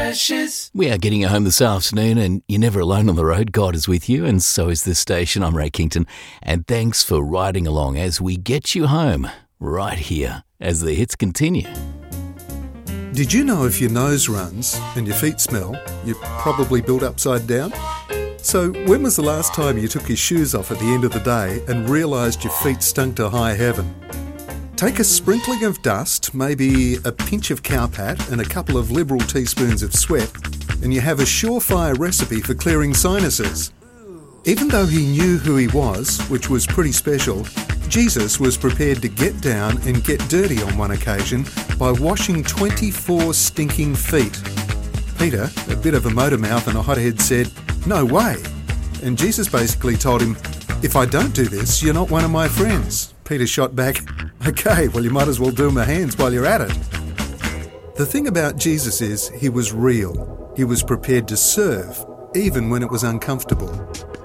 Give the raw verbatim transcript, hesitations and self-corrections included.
Precious. We are getting you home this afternoon, and you're never alone on the road. God is with you, and so is this station. I'm Ray Kington, and thanks for riding along as we get you home right here as the hits continue. Did you know if your nose runs and your feet smell, you're probably built upside down? So when was the last time you took your shoes off at the end of the day and realised your feet stunk to high heaven? Take a sprinkling of dust, maybe a pinch of cowpat and a couple of liberal teaspoons of sweat, and you have a surefire recipe for clearing sinuses. Even though he knew who he was, which was pretty special, Jesus was prepared to get down and get dirty on one occasion by washing twenty-four stinking feet. Peter, a bit of a motor mouth and a hothead, said, "No way." And Jesus basically told him, "If I don't do this, you're not one of my friends." Peter shot back, "Okay, well you might as well do my hands while you're at it." The thing about Jesus is he was real. He was prepared to serve, even when it was uncomfortable.